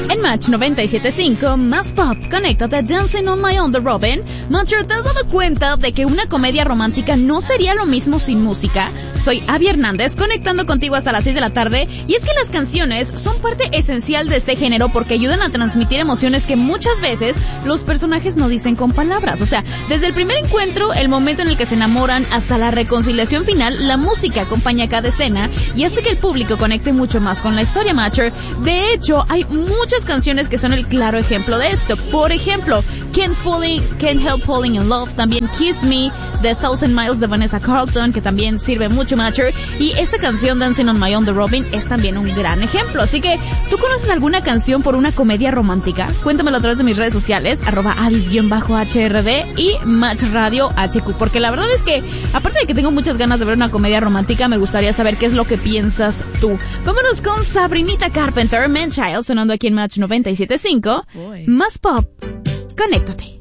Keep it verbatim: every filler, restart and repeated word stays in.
En Match noventa y siete punto cinco, más pop, conéctate, Dancing on My Own de Robin. Matcher, ¿te has dado cuenta de que una comedia romántica no sería lo mismo sin música? Soy Abby Hernández, conectando contigo hasta las seis de la tarde, y es que las canciones son parte esencial de este género porque ayudan a transmitir emociones que muchas veces los personajes no dicen con palabras. O sea, desde el primer encuentro, el momento en el que se enamoran, hasta la reconciliación final, la música acompaña cada escena y hace que el público conecte mucho más con la historia, Matcher. De hecho, hay muchas canciones que son el claro ejemplo de esto. Por ejemplo, Can't, Falling, Can't Help Falling in Love, también Kiss Me, The Thousand Miles de Vanessa Carlton, que también sirve mucho, Matcher, y esta canción Dancing on My Own de Robin es también un gran ejemplo. Así que, ¿tú conoces alguna canción por una comedia romántica? Cuéntamelo a través de mis redes sociales, arroba avis-H R D y Match Radio H Q, porque la verdad es que, aparte de que tengo muchas ganas de ver una comedia romántica, me gustaría saber qué es lo que piensas tú. Vámonos con Sabrinita Carpenter, Man Child, sonando aquí en Match noventa y siete punto cinco. Más pop, conéctate.